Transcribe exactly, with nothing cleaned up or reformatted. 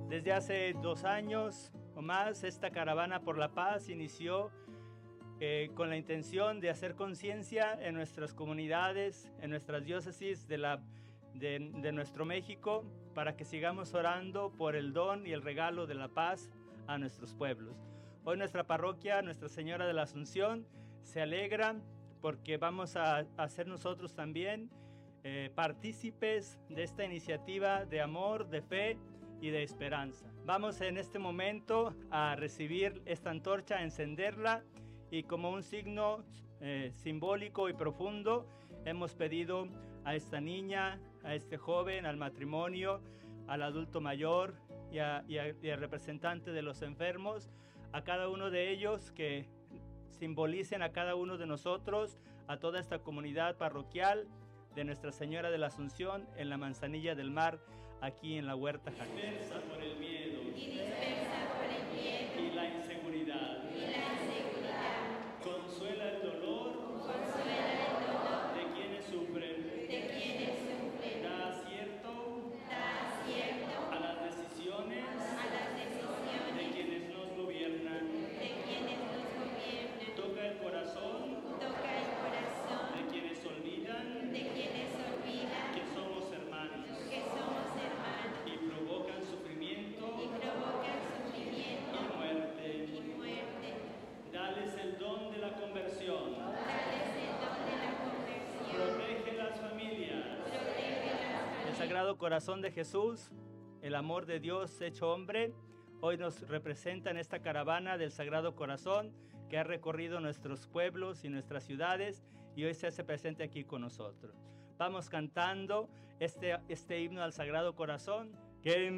Desde hace dos años o más, esta caravana por la paz inició eh, con la intención de hacer conciencia en nuestras comunidades, en nuestras diócesis de, la, de, de nuestro México, para que sigamos orando por el don y el regalo de la paz a nuestros pueblos. Hoy nuestra parroquia, Nuestra Señora de la Asunción, se alegra porque vamos a, a ser nosotros también eh, partícipes de esta iniciativa de amor, de fe y de esperanza. Vamos en este momento a recibir esta antorcha, a encenderla, y como un signo eh, simbólico y profundo hemos pedido a esta niña, a este joven, al matrimonio, al adulto mayor y, a, y, a, y al representante de los enfermos, a cada uno de ellos que simbolicen a cada uno de nosotros, a toda esta comunidad parroquial de Nuestra Señora de la Asunción en la Manzanilla del Mar, aquí en la Huerta Jalisco. Dispersa por el miedo y dispersa por el miedo y la inseguridad, y la inseguridad. Consuela el dolor, Consuela el dolor de quienes sufren, de quienes sufren. da acierto, Da acierto a las decisiones, a las decisiones de quienes nos gobiernan, de quienes nos gobiernan. toca el corazón, Toca el corazón de quienes olvidan, de quienes olvidan que somos hermanos, que somos hermanos y provocan sufrimiento y provocan sufrimiento y muerte. y muerte. Dales el don de la conversión, Dales el don de la conversión. protege las familias. Protege las El familias. Sagrado Corazón de Jesús, el amor de Dios hecho hombre, hoy nos representa en esta caravana del Sagrado Corazón que ha recorrido nuestros pueblos y nuestras ciudades y hoy se hace presente aquí con nosotros. Vamos cantando este, este himno al Sagrado Corazón. Que